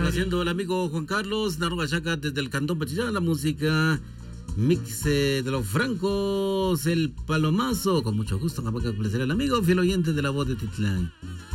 complaciendo al amigo Juan Carlos Narva Chaca desde el Cantón Pachillán, la música mix de los francos, el palomazo. Con mucho gusto, capaz que complacer al amigo fiel oyente de la voz de Titlán.